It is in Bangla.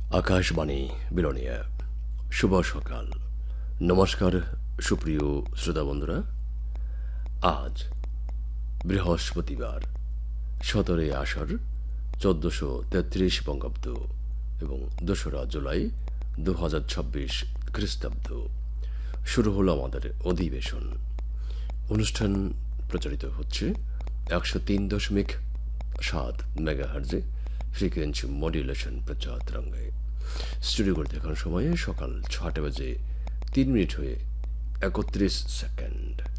আকাশবাণী বিলোনিয়া শুভ সকাল। নমস্কার সুপ্রিয় শ্রোতা বন্ধুরা। আজ বৃহস্পতিবার 17 আষাঢ় 1433 বঙ্গাব্দ এবং 2রা জুলাই 2026 খ্রিস্টাব্দ। শুরু হলো আমাদের অধিবেশন। অনুষ্ঠান প্রচারিত হচ্ছে 103.7 মেগাহার্জে ফ্রিকোয়েন্সি মডুলেশন প্রচার তরঙ্গে। স্টুডিওগুলোতে এখন সময়ে সকাল 6টা বেজে 3 মিনিট হয়ে 31 সেকেন্ড।